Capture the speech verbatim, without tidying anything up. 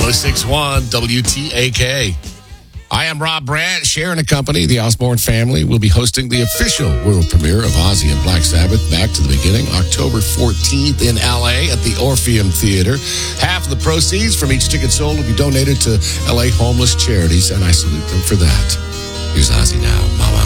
oh six one W T A K. I am Rob Brandt. Sharon and company, the Osborne family, will be hosting the official world premiere of Ozzy and Black Sabbath, Back to the Beginning, October fourteenth in L A at the Orpheum Theater. Half of the proceeds from each ticket sold will be donated to L A homeless charities, and I salute them for that. Here's Ozzy now, Mama.